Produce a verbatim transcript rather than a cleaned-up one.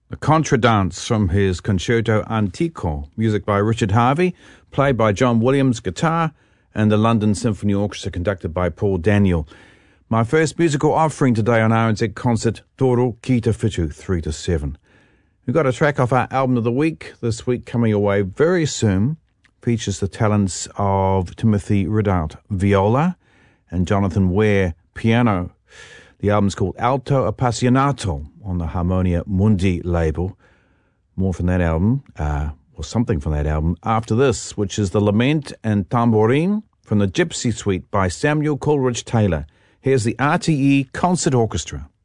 The Contradance from his Concerto Antico, music by Richard Harvey, played by John Williams, guitar, and the London Symphony Orchestra conducted by Paul Daniel. My first musical offering today on R N Z Concert, Toro Ki Te Whitu, three to seven. We've got a track off our album of the week, this week coming away very soon. Features the talents of Timothy Ridout, viola, and Jonathan Ware, piano. The album's called Alto Appassionato on the Harmonia Mundi label. More from that album, uh, or something from that album, after this, which is the Lament and Tambourine from the Gypsy Suite by Samuel Coleridge Taylor. Here's the R T E Concert Orchestra.